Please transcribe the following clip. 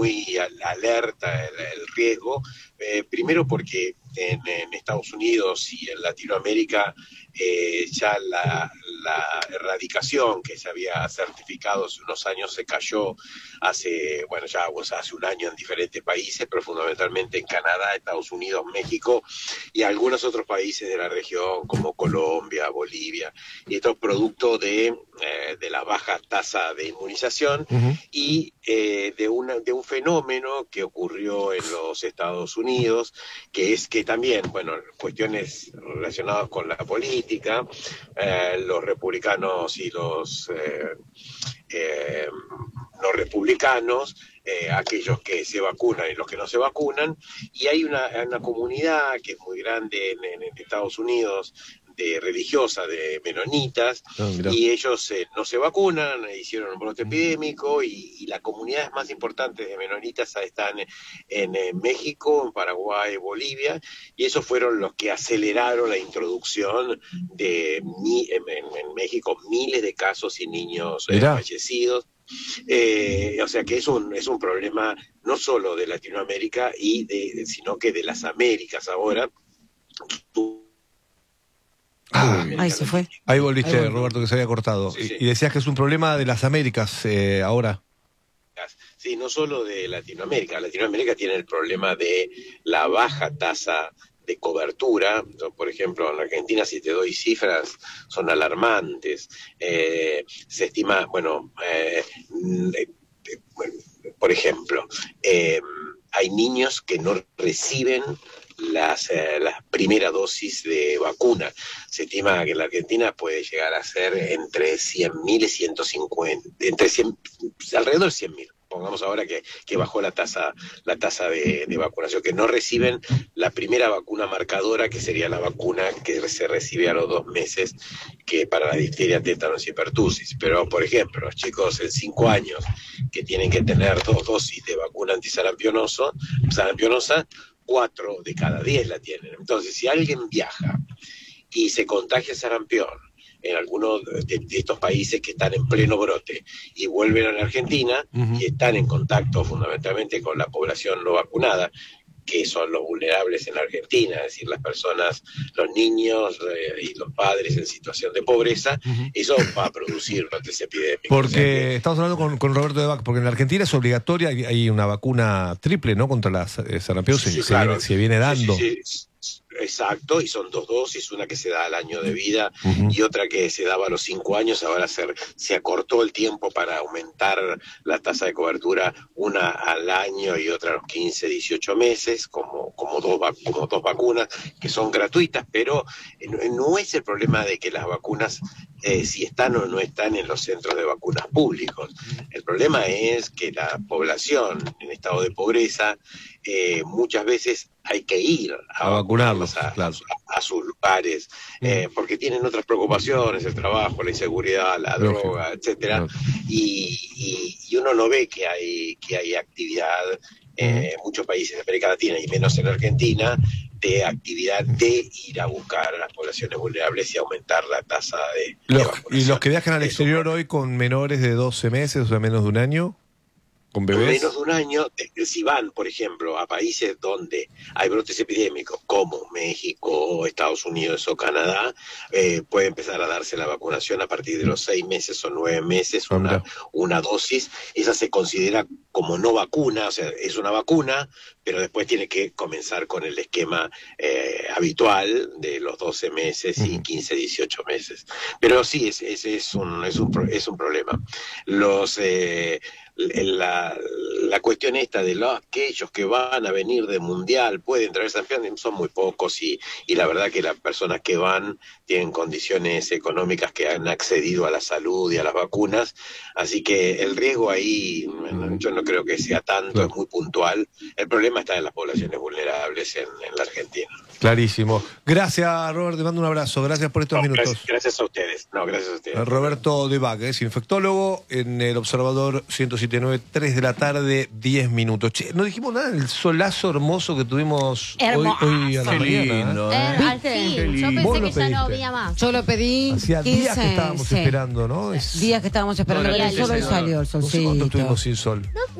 muy alerta el riesgo, primero porque en Estados Unidos y en Latinoamérica ya la erradicación que se había certificado hace unos años se cayó hace un año en diferentes países, pero fundamentalmente en Canadá, Estados Unidos, México y algunos otros países de la región como Colombia, Bolivia, y esto es producto de la baja tasa de inmunización y de un fenómeno que ocurrió en los Estados Unidos, que es que también, cuestiones relacionadas con la política, los republicanos y los no republicanos, aquellos que se vacunan y los que no se vacunan, y hay una comunidad que es muy grande en Estados Unidos, religiosa, de menonitas, y ellos no se vacunan, hicieron un brote epidémico, y las comunidades más importantes de menonitas están en México, en Paraguay, Bolivia, y esos fueron los que aceleraron la introducción en México, miles de casos y niños fallecidos. O sea que es un problema no solo de Latinoamérica sino que de las Américas ahora. Ahí se fue. Ahí volviste, Roberto, que se había cortado. Sí. Y decías que es un problema de las Américas ahora. Sí, no solo de Latinoamérica. Latinoamérica tiene el problema de la baja tasa de cobertura. Por ejemplo, en Argentina, si te doy cifras, son alarmantes. Se estima, por ejemplo, hay niños que no reciben la primera dosis de vacuna. Se estima que en la Argentina puede llegar a ser entre 100.000 y 150, alrededor de 100.000. Pongamos ahora que bajó la tasa de vacunación, que no reciben la primera vacuna marcadora, que sería la vacuna que se recibe a los 2 meses, que para la difteria, tétanos y pertussis. Pero, por ejemplo, los chicos en 5 años que tienen que tener 2 dosis de vacuna antisarampionosa, 4 de cada 10 la tienen. Entonces, si alguien viaja y se contagia sarampión en algunos de estos países que están en pleno brote y vuelven a la Argentina y están en contacto fundamentalmente con la población no vacunada, que son los vulnerables en la Argentina, es decir, las personas, los niños y los padres en situación de pobreza, eso va a producir brotes epidémicos. Porque estamos hablando con Roberto de Vac, porque en la Argentina es obligatoria, hay una vacuna triple, ¿no?, contra la sarampión, claro. se viene dando. Sí. Exacto, y son 2 dosis, una que se da al año de vida y otra que se daba a los 5 años. Ahora se acortó el tiempo para aumentar la tasa de cobertura, una al año y otra a los 15, 18 meses, como dos vacunas que son gratuitas, pero no es el problema de que las vacunas si están o no están en los centros de vacunas públicos. El problema es que la población en estado de pobreza muchas veces hay que ir a vacunarlos a sus lugares, porque tienen otras preocupaciones, el trabajo, la inseguridad, la droga, etcétera, y uno no ve que hay actividad en muchos países de América Latina y menos en Argentina, de actividad de ir a buscar a las poblaciones vulnerables y aumentar la tasa de vacunación. ¿Y los que viajan al exterior hoy con menores de 12 meses, o sea, menos de un año? ¿Con bebés? Menos de un año, si van, por ejemplo, a países donde hay brotes epidémicos, como México, Estados Unidos o Canadá, puede empezar a darse la vacunación a partir de los 6 meses o 9 meses, una dosis. Esa se considera como no vacuna, o sea, es una vacuna, pero después tiene que comenzar con el esquema habitual de los 12 meses y 15, 18 meses. Pero sí, es un problema. La cuestión esta de aquellos que van a venir de mundial pueden traer campeones son muy pocos, y la verdad que las personas que van tienen condiciones económicas que han accedido a la salud y a las vacunas, así que el riesgo ahí yo no creo que sea tanto, es muy puntual. El problema está en las poblaciones vulnerables en la Argentina. Clarísimo. Gracias, Robert, te mando un abrazo. Gracias por estos minutos. Gracias a ustedes. Gracias a ustedes. Roberto de Vac, es infectólogo en El Observador 107.9, 3 de la tarde, 10 minutos. Che, no dijimos nada del solazo hermoso que tuvimos hoy a la mañana. Al fin, yo pensé que ya no había más. Yo lo pedí. Hacía días que estábamos esperando, ¿no? Días que estábamos esperando, pero el sol hoy salió, el solcito. ¿Cuánto estuvimos sin sol?